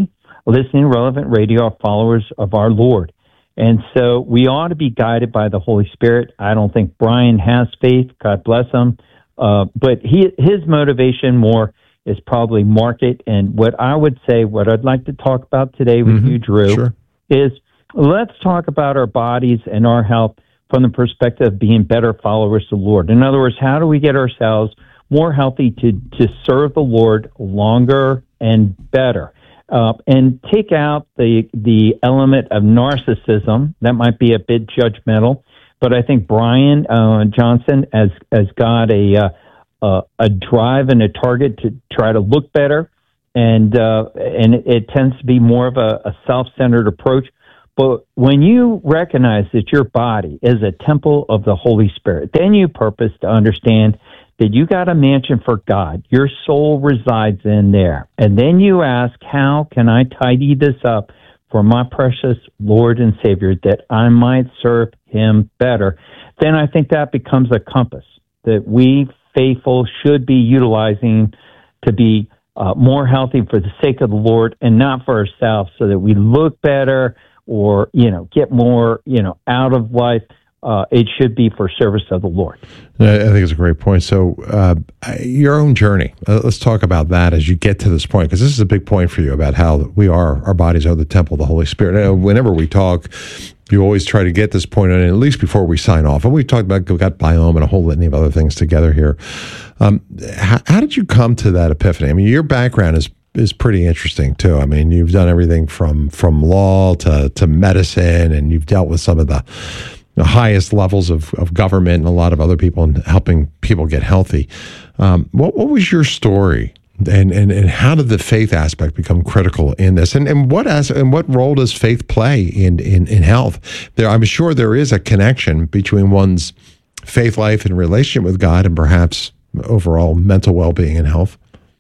listening to Relevant Radio are followers of our Lord. And so we ought to be guided by the Holy Spirit. I don't think Brian has faith. God bless him. Uh, but he, his motivation more is probably market. And what I would say, what I'd like to talk about today with Mm-hmm. you, Drew, Sure. is let's talk about our bodies and our health from the perspective of being better followers of the Lord. In other words, how do we get ourselves more healthy to, to serve the Lord longer and better? Uh, and take out the the element of narcissism. That might be a bit judgmental, but I think Brian uh, Johnson has has got a uh, uh, a drive and a target to try to look better, and uh, and it, it tends to be more of a, a self-centered approach. But when you recognize that your body is a temple of the Holy Spirit, then you purpose to understand that you got a mansion for God. Your soul resides in there. And then you ask, how can I tidy this up for my precious Lord and Savior that I might serve him better? Then I think that becomes a compass that we faithful should be utilizing to be uh, more healthy for the sake of the Lord and not for ourselves, so that we look better or, you know, get more, you know, out of life. Uh, it should be for service of the Lord. I think it's a great point. So, uh, your own journey. Uh, let's talk about that as you get to this point, because this is a big point for you about how we are, our bodies are the temple of the Holy Spirit. Now, whenever we talk, you always try to get this point on, at least before we sign off. And we talked about gut biome and a whole litany of other things together here. Um, how, how did you come to that epiphany? I mean, your background is is pretty interesting too. I mean, you've done everything from from law to to medicine, and you've dealt with some of the the highest levels of, of government and a lot of other people in helping people get healthy. Um, what what was your story, and, and and how did the faith aspect become critical in this? And and what as and what role does faith play in in, in health? There, I'm sure there is a connection between one's faith life and relationship with God, and perhaps overall mental well-being and health.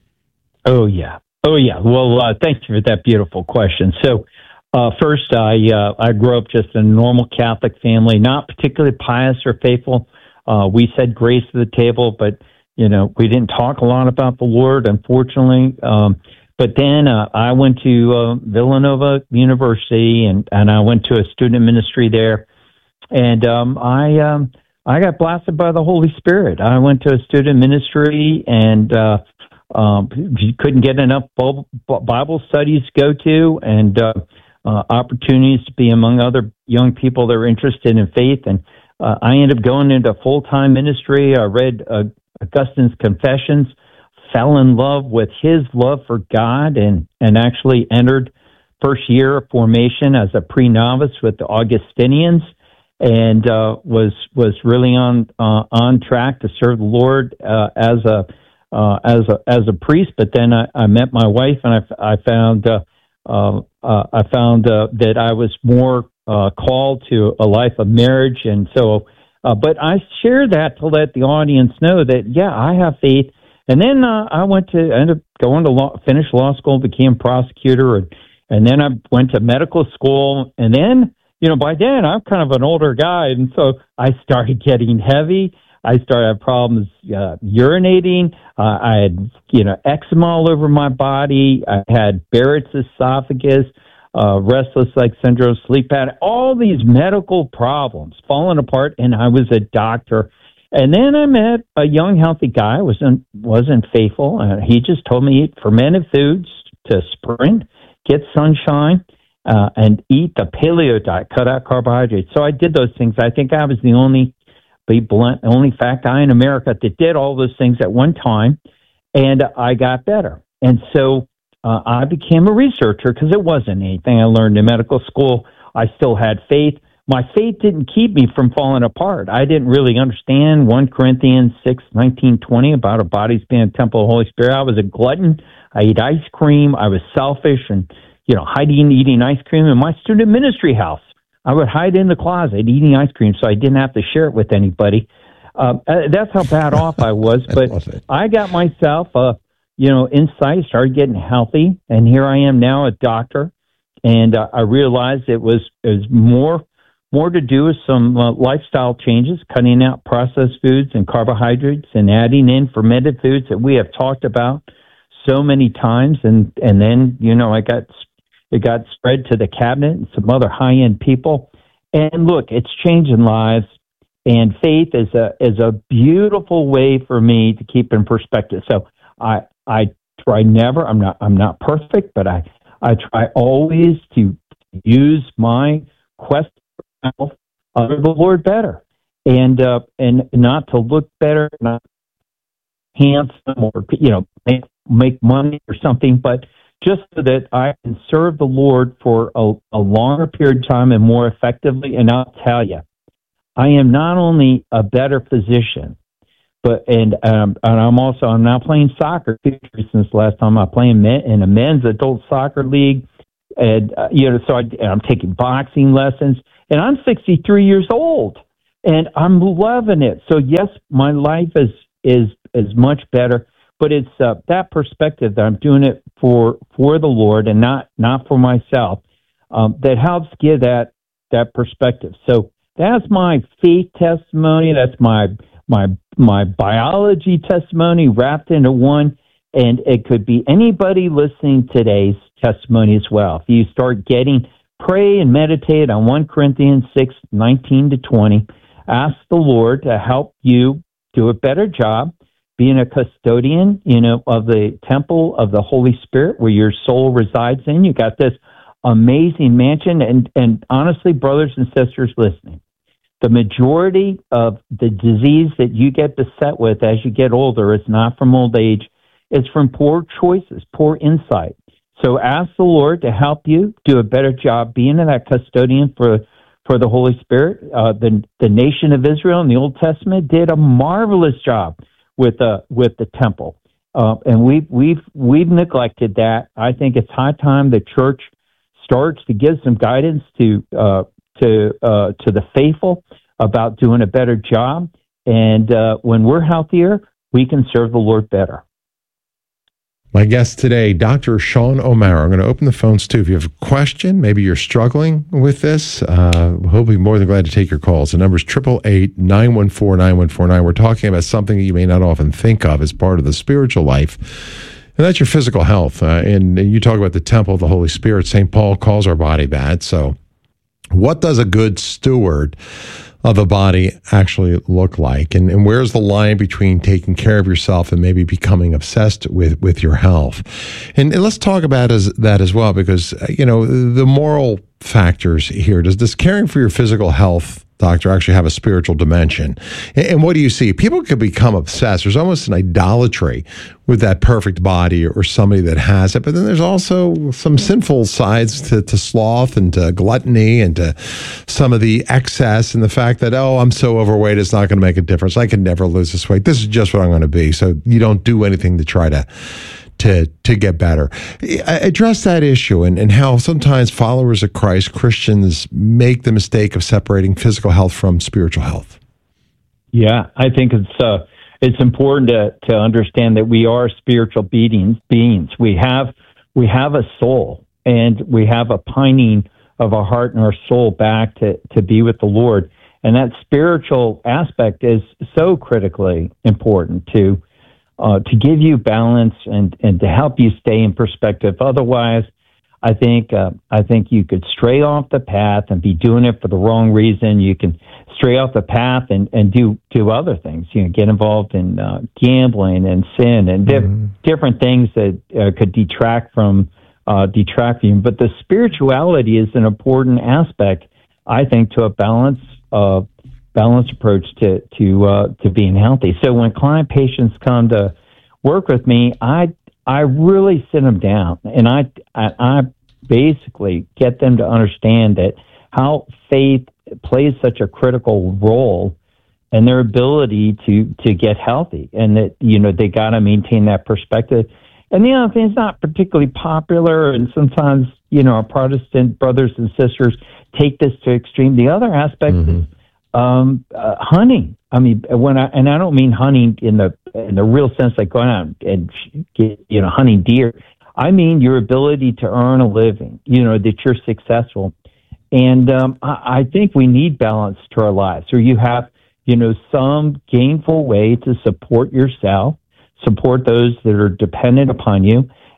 Oh yeah, oh yeah. Well, uh, thank you for that beautiful question. So. Uh, first, I uh, I grew up just in a normal Catholic family, not particularly pious or faithful. Uh, we said grace at the table, but you know we didn't talk a lot about the Lord, unfortunately. Um, but then uh, I went to uh, Villanova University, and, and I went to a student ministry there, and um, I um, I got blasted by the Holy Spirit. I went to a student ministry, and uh, um, you couldn't get enough Bible studies to go to, and uh, Uh, opportunities to be among other young people that are interested in faith. And uh, I ended up going into full-time ministry. I read uh, Augustine's Confessions, fell in love with his love for God, and, and actually entered first year of formation as a pre-novice with the Augustinians, and uh, was was really on uh, on track to serve the Lord uh, as a uh, as a as a priest. But then I, I met my wife, and I, I found uh, uh, uh, I found uh, that I was more uh, called to a life of marriage, and so. Uh, but I share that to let the audience know that yeah, I have faith. And then uh, I went to ended up going to law, finish law school, became prosecutor, and and then I went to medical school, and then. You know, by then I'm kind of an older guy, and so I started getting heavy. I started having problems uh, urinating. Uh, I had, you know, eczema all over my body. I had Barrett's esophagus, uh, restless leg syndrome, sleep apnea, all these medical problems falling apart, and I was a doctor. And then I met a young, healthy guy. wasn't wasn't faithful. Uh, he just told me eat fermented foods to sprint, get sunshine. Uh, and eat the paleo diet, cut out carbohydrates. So I did those things. I think I was the only, be blunt, only fat guy in America that did all those things at one time, and I got better. And so uh, I became a researcher because it wasn't anything I learned in medical school. I still had faith. My faith didn't keep me from falling apart. I didn't really understand First Corinthians six, nineteen, twenty about our bodies being a temple of the Holy Spirit. I was a glutton. I ate ice cream. I was selfish and you know, hiding, eating ice cream in my student ministry house. I would hide in the closet eating ice cream so I didn't have to share it with anybody. Uh, that's how bad off I was. But I, I got myself, uh, you know, insight, started getting healthy, and here I am now, a doctor. And uh, I realized it was it was more more to do with some uh, lifestyle changes, cutting out processed foods and carbohydrates, and adding in fermented foods that we have talked about so many times. And and then, you know, I got It got spread to the cabinet and some other high-end people. And look, it's changing lives. And faith is a is a beautiful way for me to keep in perspective. So I I try never. I'm not I'm not perfect, but I I try always to use my quest for health under the Lord better, and uh, and not to look better, not handsome, or you know make make money or something, but just so that I can serve the Lord for a, a longer period of time and more effectively. And I'll tell you, I am not only a better physician, but and um, and I'm also I'm now playing soccer since the last time I played in, in a men's adult soccer league, and uh, you know so I, and I'm taking boxing lessons, and I'm sixty-three years old, and I'm loving it. So yes, my life is is is much better, but it's uh, that perspective that I'm doing it for for the Lord and not not for myself um, that helps give that that perspective. So. That's my faith testimony. That's my my my biology testimony wrapped into one, and it could be anybody listening today's testimony as well. If you start getting, pray and meditate on First Corinthians six, nineteen to twenty, ask the Lord to help you do a better job being a custodian, you know, of the temple of the Holy Spirit where your soul resides in. You got this amazing mansion, and and honestly, brothers and sisters listening, the majority of the disease that you get beset with as you get older is not from old age. It's from poor choices, poor insight. So ask the Lord to help you do a better job being that custodian for for the Holy Spirit. Uh, the the nation of Israel in the Old Testament did a marvelous job with the with the temple, uh, and we've we've we've neglected that. I think it's high time the church starts to give some guidance to. Uh, to uh, to the faithful about doing a better job. And uh, when we're healthier, we can serve the Lord better. My guest today, Doctor Sean O'Mara. I'm going to open the phones too. If you have a question, maybe you're struggling with this, uh, we'll be more than glad to take your calls. The number is eight eight eight, nine one four, nine one four nine. We're talking about something that you may not often think of as part of the spiritual life, and that's your physical health. Uh, and you talk about the temple of the Holy Spirit. Saint Paul calls our body that. So what does a good steward of a body actually look like? And, and where's the line between taking care of yourself and maybe becoming obsessed with, with your health? And, and let's talk about as, that as well, because, you know, the moral factors here. Does this caring for your physical health, doctor, actually have a spiritual dimension? And, and what do you see? People could become obsessed. There's almost an idolatry with that perfect body or somebody that has it. But then there's also some sinful sides to, to sloth and to gluttony and to some of the excess and the fact that, oh, I'm so overweight, it's not going to make a difference. I can never lose this weight. This is just what I'm going to be. So you don't do anything to try to to to get better. Address that issue and, and how sometimes followers of Christ, Christians, make the mistake of separating physical health from spiritual health. Yeah, I think it's uh, it's important to, to understand that we are spiritual beings. Beings. We have we have a soul, and we have a pining of our heart and our soul back to, to be with the Lord. And that spiritual aspect is so critically important to Uh, to give you balance and, and to help you stay in perspective. Otherwise, I think uh, I think you could stray off the path and be doing it for the wrong reason. You can stray off the path and, and do, do other things. You know, get involved in uh, gambling and sin and di- mm-hmm. different things that uh, could detract from uh, detract you. But the spirituality is an important aspect, I think, to a balance uh, balanced approach to to uh, to being healthy. So when client patients come to work with me, I I really sit them down and I I, I basically get them to understand that how faith plays such a critical role in their ability to to get healthy, and that you know they got to maintain that perspective. And the other thing, it's not particularly popular, and sometimes you know our Protestant brothers and sisters take this to extreme. The other aspect mm-hmm. is Um, uh, hunting. I mean, when I and I don't mean hunting in the in the real sense, like going out and get, you know hunting deer. I mean your ability to earn a living. You know that you're successful, and um, I, I think we need balance to our lives. So you have you know some gainful way to support yourself, support those that are dependent upon you,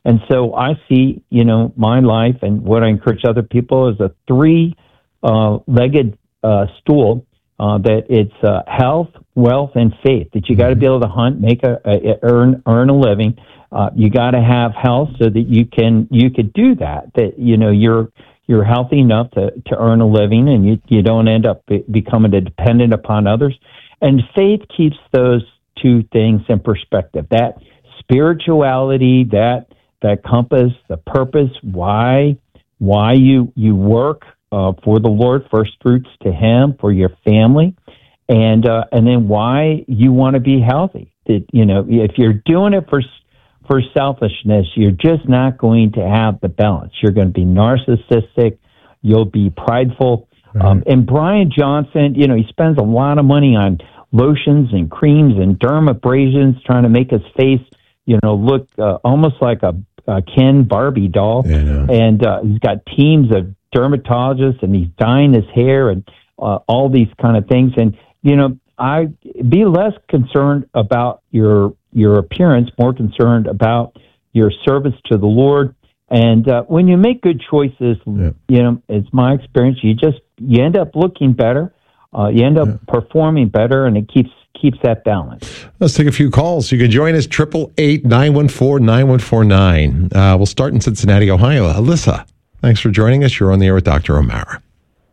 And so I see, you know, my life and what I encourage other people is a three-legged uh, uh, stool uh, that it's uh, health, wealth, and faith. That you got to be able to hunt, make a, a earn earn a living. Uh, you got to have health so that you can you could do that. That you know you're you're healthy enough to, to earn a living, and you you don't end up be, becoming a dependent upon others. And faith keeps those two things in perspective. That spirituality, that that compass, the purpose, why why you you work uh, for the Lord, first fruits to Him, for your family, and uh, and then why you want to be healthy. That you know, if you're doing it for for selfishness, you're just not going to have the balance. You're going to be narcissistic. You'll be prideful. Right. Um, and Brian Johnson, you know, he spends a lot of money on lotions and creams and dermabrasions, trying to make his face, you know, look uh, almost like a, a Ken Barbie doll. Yeah. And uh, he's got teams of dermatologists, and he's dyeing his hair and uh, all these kind of things. And, you know, I be less concerned about your your appearance, more concerned about your service to the Lord. And uh, when you make good choices, yeah. you know, it's my experience, you just, you end up looking better. Uh, you end up yeah. performing better, and it keeps keeps that balance. Let's take a few calls. You can join us, triple eight, nine one four, nine one four nine. Uh, we'll start in Cincinnati, Ohio. Alyssa, thanks for joining us. You're on the air with Doctor O'Mara.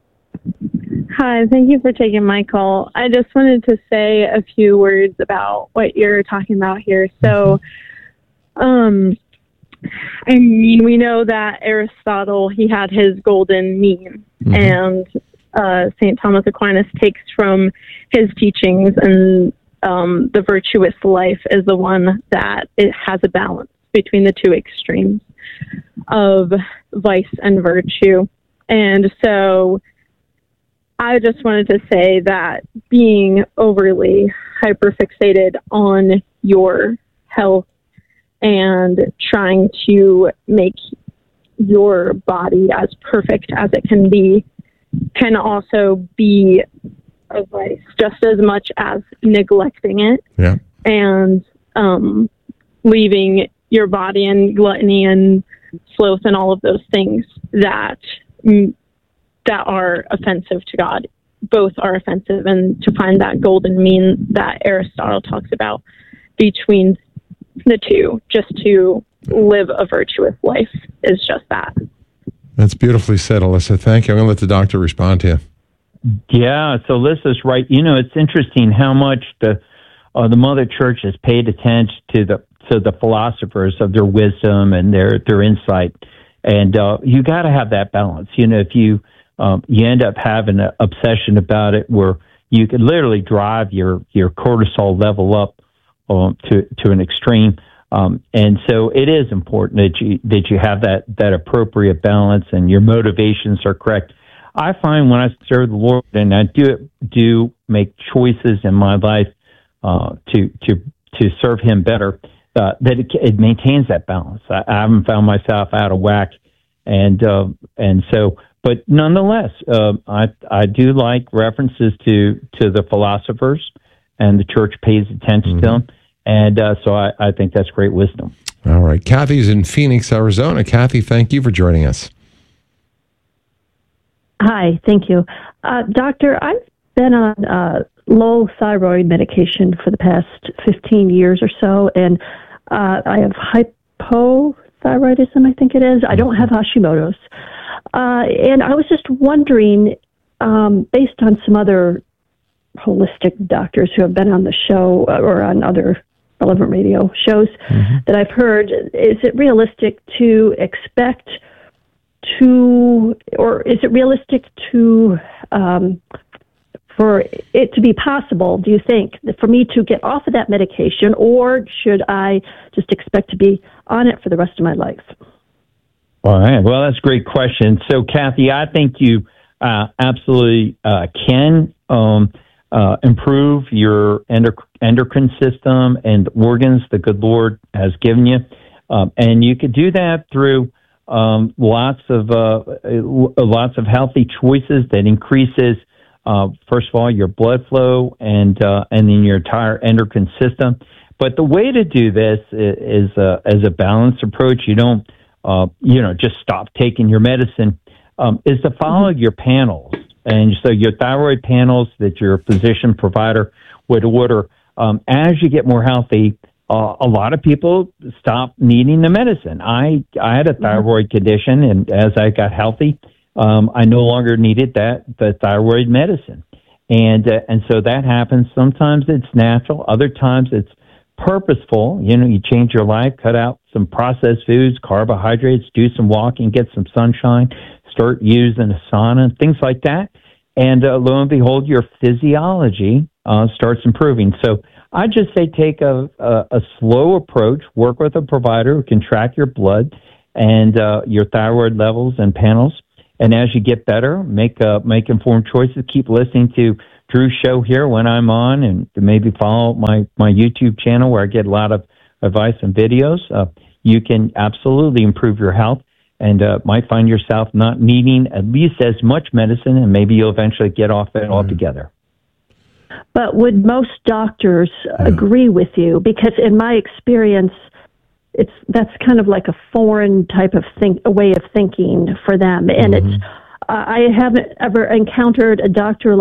Hi, thank you for taking my call. I just wanted to say a few words about what you're talking about here. So, um, I mean, we know that Aristotle, he had his golden mean, mm-hmm. and uh, Saint Thomas Aquinas takes from his teachings, and um, the virtuous life is the one that it has a balance between the two extremes of vice and virtue. And so I just wanted to say that being overly hyperfixated on your health and trying to make your body as perfect as it can be can also be a vice just as much as neglecting it. Yeah. And um, leaving your body in gluttony and sloth and all of those things that mm, that are offensive to God. Both are offensive, and to find that golden mean that Aristotle talks about between the two, just to live a virtuous life, is just that. That's beautifully said, Alyssa. Thank you. I'm going to let the doctor respond to you. Yeah, so Alyssa's right. You know, it's interesting how much the uh, the Mother Church has paid attention to the to the philosophers of their wisdom and their their insight, and uh, you got to have that balance. You know, if you um, you end up having an obsession about it, where you could literally drive your your cortisol level up um, to to an extreme. Um, and so it is important that you that you have that that appropriate balance and your motivations are correct. I find when I serve the Lord and I do do make choices in my life uh, to to to serve Him better, uh, that it, it maintains that balance. I, I haven't found myself out of whack, and uh, and so, but nonetheless, uh, I I do like references to to the philosophers, and the church pays attention mm-hmm. to them, and uh, so I, I think that's great wisdom. All right, Kathy's in Phoenix, Arizona. Kathy, thank you for joining us. Hi, thank you. Uh, doctor, I've been on uh, low thyroid medication for the past fifteen years or so, and uh, I have hypothyroidism, I think it is. I don't have Hashimoto's. Uh, and I was just wondering, um, based on some other holistic doctors who have been on the show or on other relevant radio shows mm-hmm. that I've heard, is it realistic to expect to, or is it realistic to, um, for it to be possible, do you think, for me to get off of that medication, or should I just expect to be on it for the rest of my life? All right. Well, that's a great question. So, Kathy, I think you uh, absolutely uh, can um, uh, improve your endoc- endocrine system and organs the good Lord has given you. Um, and you could do that through Um, lots of uh, lots of healthy choices that increases, uh, first of all, your blood flow and uh, and then your entire endocrine system. but the way to do this is, is uh, as a balanced approach. You don't, uh, you know, just stop taking your medicine. Um, is to follow mm-hmm. your panels, and so your thyroid panels that your physician provider would order. Um, as you get more healthy, uh, a lot of people stop needing the medicine. I I had a thyroid condition, and as I got healthy, um, I no longer needed that the thyroid medicine, and uh, and so that happens. Sometimes it's natural, other times it's purposeful. You know, you change your life, cut out some processed foods, carbohydrates, do some walking, get some sunshine, start using a sauna, things like that, and uh, lo and behold, your physiology uh, starts improving. So I just say take a, a, a slow approach, work with a provider who can track your blood and uh, your thyroid levels and panels. And as you get better, make uh, make informed choices. Keep listening to Drew's show here when I'm on, and maybe follow my, my YouTube channel where I get a lot of advice and videos. Uh, you can absolutely improve your health and uh, might find yourself not needing at least as much medicine, and maybe you'll eventually get off it altogether. But would most doctors agree with you? Because in my experience, it's that's kind of like a foreign type of think, a way of thinking for them, and mm-hmm. it's uh, I haven't ever encountered a doctor